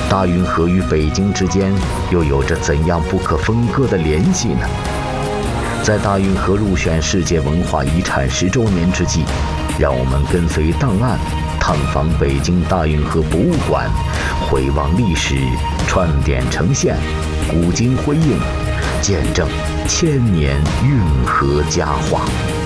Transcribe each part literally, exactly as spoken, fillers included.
大运河与北京之间又有着怎样不可分割的联系呢？在大运河入选世界文化遗产十周年之际，让我们跟随档案探访北京大运河博物馆，回望历史，串点呈现，古今辉映，见证千年运河佳话。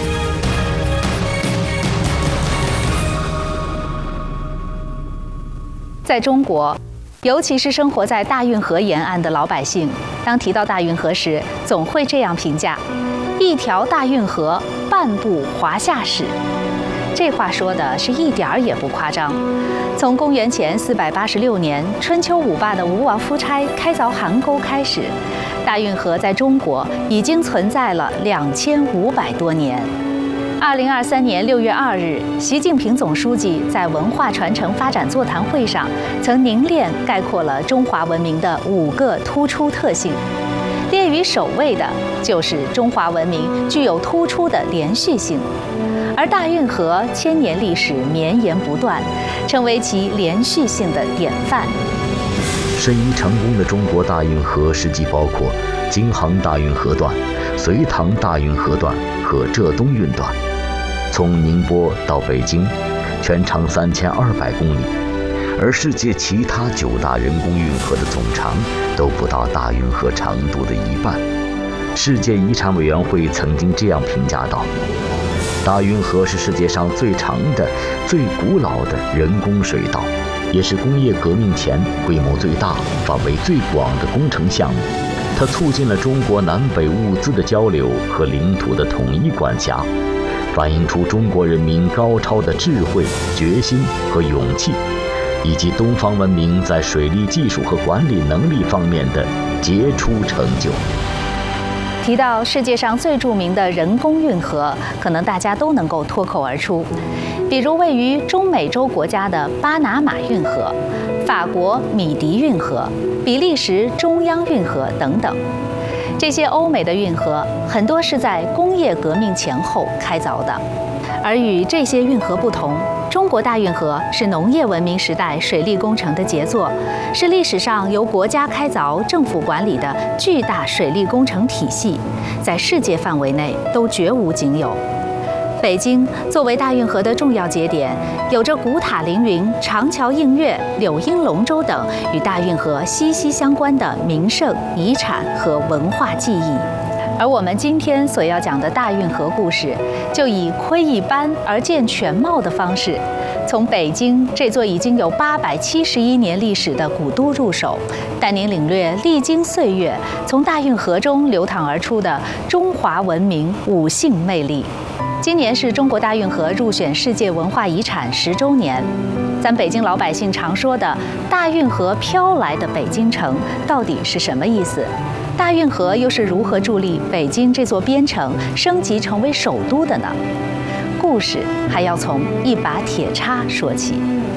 在中国，尤其是生活在大运河沿岸的老百姓，当提到大运河时，总会这样评价：一条大运河，半部华夏史。这话说的是一点儿也不夸张。从公元前四百八十六年春秋五霸的吴王夫差开凿邗沟开始，大运河在中国已经存在了两千五百多年。二零二三年六月二日，习近平总书记在文化传承发展座谈会上，曾凝练概括了中华文明的五个突出特性。列于首位的就是中华文明具有突出的连续性，而大运河千年历史绵延不断，成为其连续性的典范。 申遗成功的中国大运河实际包括京杭大运河段、隋唐大运河段和浙东运段。从宁波到北京，全长三千二百公里，而世界其他九大人工运河的总长都不到大运河长度的一半。世界遗产委员会曾经这样评价道：大运河是世界上最长的、最古老的人工水道，也是工业革命前规模最大、范围最广的工程项目。它促进了中国南北物资的交流和领土的统一管辖，反映出中国人民高超的智慧、决心和勇气，以及东方文明在水利技术和管理能力方面的杰出成就。 提到世界上最著名的人工运河，可能大家都能够脱口而出，比如位于中美洲国家的巴拿马运河、法国米迪运河、比利时中央运河等等。这些欧美的运河很多是在工业革命前后开凿的，而与这些运河不同，中国大运河是农业文明时代水利工程的杰作，是历史上由国家开凿、政府管理的巨大水利工程体系，在世界范围内都绝无仅有。北京作为大运河的重要节点，有着古塔凌云、长桥映月、柳荫龙舟等与大运河息息相关的名胜、遗产和文化记忆。而我们今天所要讲的大运河故事，就以窥一斑而见全貌的方式，从北京这座已经有八百七十一年历史的古都入手，带您领略历经岁月从大运河中流淌而出的中华文明五性魅力。今年是中国大运河入选世界文化遗产十周年，咱北京老百姓常说的“大运河飘来的北京城”到底是什么意思？大运河又是如何助力北京这座边城升级成为首都的呢？故事还要从一把铁叉说起。